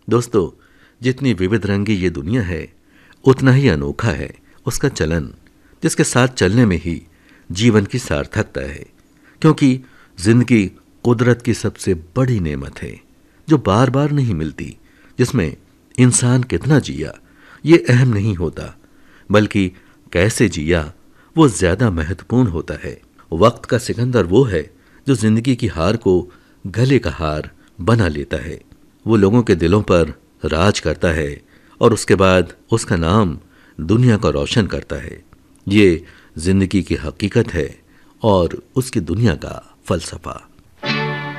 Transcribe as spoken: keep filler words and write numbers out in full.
दोस्तों, जितनी विविध रंगी ये दुनिया है, उतना ही अनोखा है उसका चलन, जिसके साथ चलने में ही जीवन की सार्थकता है। क्योंकि जिंदगी कुदरत की सबसे बड़ी नेमत है, जो बार बार नहीं मिलती, जिसमें इंसान कितना जिया ये अहम नहीं होता, बल्कि कैसे जिया वो ज्यादा महत्वपूर्ण होता है। वक्त का सिकंदर वो है जो जिंदगी की हार को गले का हार बना लेता है। वो लोगों के दिलों पर राज करता है और उसके बाद उसका नाम दुनिया को रोशन करता है। ये जिंदगी की हकीकत है और उसकी दुनिया का फलसफा।